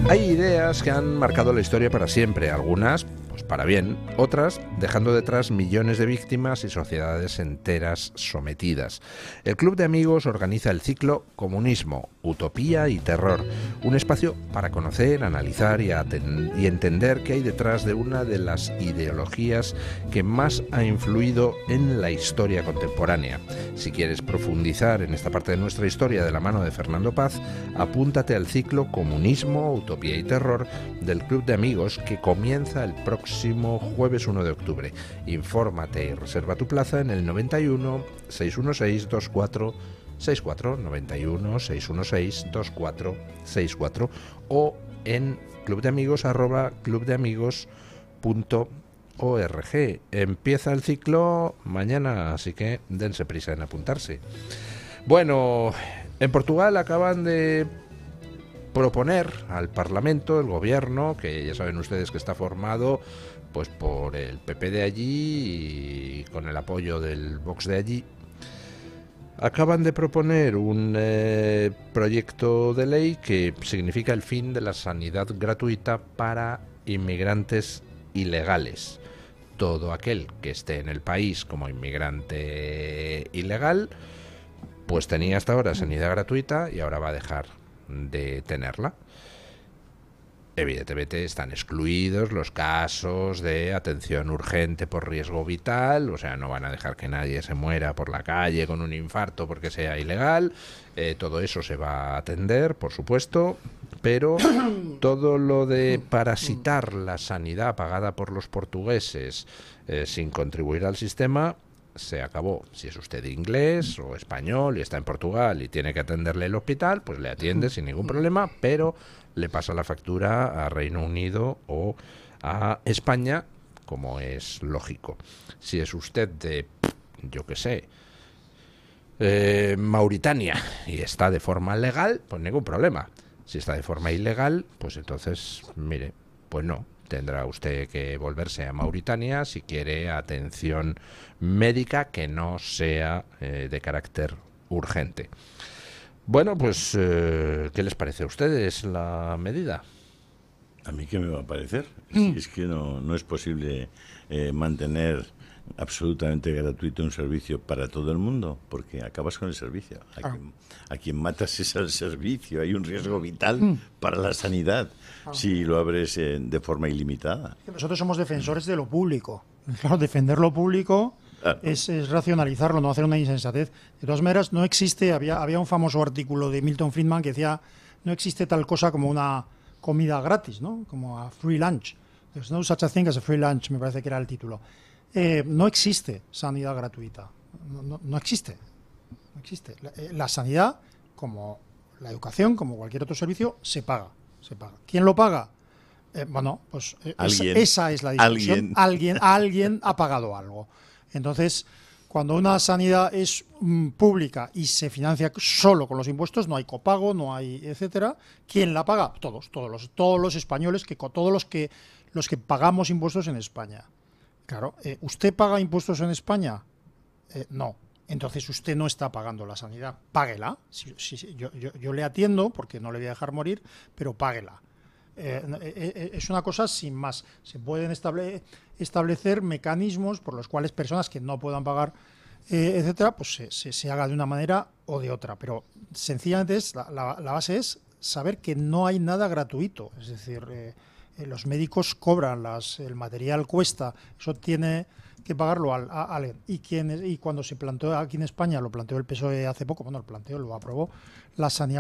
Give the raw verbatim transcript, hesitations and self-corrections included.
Hay ideas que han marcado la historia para siempre, algunas pues para bien, otras dejando detrás millones de víctimas y sociedades enteras sometidas. El Club de Amigos organiza el ciclo Comunismo, Utopía y Terror, un espacio para conocer, analizar y, y entender qué hay detrás de una de las ideologías que más ha influido en la historia contemporánea. Si quieres profundizar en esta parte de nuestra historia de la mano de Fernando Paz, apúntate al ciclo Comunismo, Utopía y Terror del Club de Amigos, que comienza el próximo jueves uno de octubre. Infórmate y reserva tu plaza en el noventa y uno, seiscientos dieciséis, veinticuatro sesenta y cuatro, noventa y uno, seiscientos dieciséis, veinticuatro sesenta y cuatro o en clubdeamigos arroba clubdeamigos punto org. Empieza el ciclo mañana, así que dense prisa en apuntarse. Bueno, en Portugal acaban de proponer al Parlamento, el gobierno, que ya saben ustedes que está formado pues por el P P de allí y con el apoyo del Vox de allí, acaban de proponer un eh, proyecto de ley que significa el fin de la sanidad gratuita para inmigrantes ilegales. Todo aquel que esté en el país como inmigrante ilegal pues tenía hasta ahora sanidad gratuita y ahora va a dejar de tenerla. Evidentemente están excluidos los casos de atención urgente por riesgo vital, o sea, no van a dejar que nadie se muera por la calle con un infarto porque sea ilegal. Eh, todo eso se va a atender, por supuesto, pero todo lo de parasitar la sanidad pagada por los portugueses eh, sin contribuir al sistema se acabó. Si es usted inglés o español y está en Portugal y tiene que atenderle el hospital, pues le atiende sin ningún problema, pero le pasa la factura a Reino Unido o a España, como es lógico. Si es usted de, yo qué sé, eh, Mauritania y está de forma legal, pues ningún problema. Si está de forma ilegal, pues entonces, mire, pues no. Tendrá usted que volverse a Mauritania si quiere atención médica que no sea eh, de carácter urgente. Bueno, pues, eh, ¿qué les parece a ustedes la medida? ¿A mí qué me va a parecer? Mm. Es que no, no es posible eh, mantener absolutamente gratuito un servicio para todo el mundo, porque acabas con el servicio. A, ah. quien, a quien matas es al servicio. Hay un riesgo vital mm. para la sanidad ah. si lo abres eh, de forma ilimitada. Nosotros somos defensores de lo público. Claro, defender lo público claro. es, es racionalizarlo, no hacer una insensatez. De todas maneras, no existe, había, había un famoso artículo de Milton Friedman que decía, no existe tal cosa como una comida gratis, ¿no? Como a free lunch. There's no such a thing as a free lunch, me parece que era el título. Eh, no existe sanidad gratuita, no, no, no existe, no existe. La, eh, la sanidad, como la educación, como cualquier otro servicio, se paga, se paga. ¿Quién lo paga? Eh, bueno, pues eh, esa, esa es la discusión. Alguien. alguien, alguien ha pagado algo. Entonces, cuando una sanidad es mm, pública y se financia solo con los impuestos, no hay copago, no hay etcétera. ¿Quién la paga? Todos, todos los, todos los españoles, que todos los que los que pagamos impuestos en España. Claro, eh, ¿usted paga impuestos en España? Eh, no. Entonces usted no está pagando la sanidad. Páguela. Si, si, si, yo, yo, yo le atiendo porque no le voy a dejar morir, pero páguela. Eh, eh, es una cosa sin más. Se pueden estable, establecer mecanismos por los cuales personas que no puedan pagar, eh, etcétera, pues se, se, se haga de una manera o de otra. Pero sencillamente es, la, la, la base es saber que no hay nada gratuito. Es decir, eh, los médicos cobran, las, el material cuesta, eso tiene que pagarlo al, a alguien. Y, quien, y cuando se planteó aquí en España, lo planteó el P S O E hace poco, bueno, lo planteó, lo aprobó, la sanidad